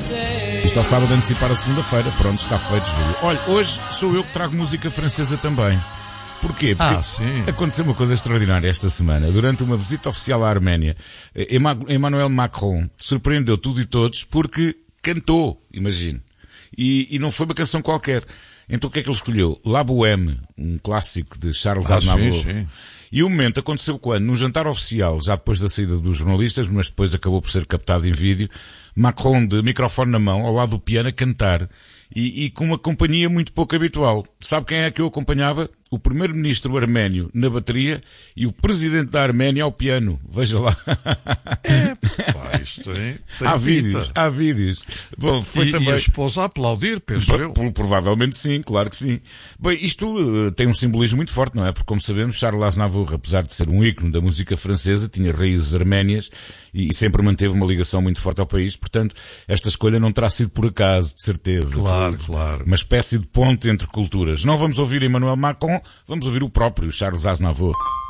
Isto ao sábado antecipar a segunda-feira. Pronto, está feito, Júlio. Olha, hoje sou eu que trago música francesa também. Porquê? Porque sim. aconteceu uma coisa extraordinária esta semana. Durante uma visita oficial à Arménia, Emmanuel Macron surpreendeu tudo e todos porque cantou, imagine. E não foi uma canção qualquer. Então o que é que ele escolheu? La Bohème, um clássico de Charles Aznavour. Sim. E o momento aconteceu quando, num jantar oficial, já depois da saída dos jornalistas, mas depois acabou por ser captado em vídeo, Macron de microfone na mão, ao lado do piano, a cantar, e com uma companhia muito pouco habitual. Sabe quem é que eu acompanhava? O primeiro-ministro arménio na bateria e o presidente da Arménia ao piano. Veja lá. Isto tem Há vídeos. Bom, foi também... E a esposa a aplaudir, penso eu. Provavelmente sim, claro que sim. Bem, isto tem um simbolismo muito forte, não é? Porque, como sabemos, Charles Aznavour, apesar de ser um ícone da música francesa, tinha raízes arménias e sempre manteve uma ligação muito forte ao país. Portanto, esta escolha não terá sido por acaso, de certeza. Claro. Uma espécie de ponte entre culturas. Não vamos ouvir Emmanuel Macron, vamos ouvir o próprio Charles Aznavour.